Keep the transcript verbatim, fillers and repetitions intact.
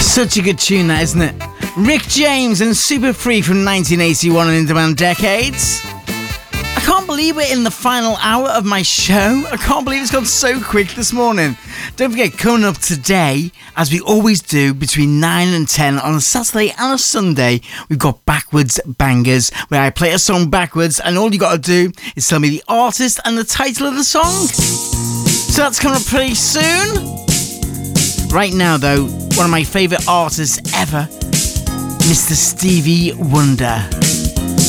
Such a good tune, that, isn't it? Rick James and Super Free from nineteen eighty-one and into my decades. I can't believe we're in the final hour of my show. I can't believe it's gone so quick this morning. Don't forget, coming up today, as we always do, between nine and ten on a Saturday and a Sunday, we've got Backwards Bangers, where I play a song backwards, and all you got to do is tell me the artist and the title of the song. So that's coming up pretty soon. Right now, though, one of my favourite artists ever, Mister Stevie Wonder.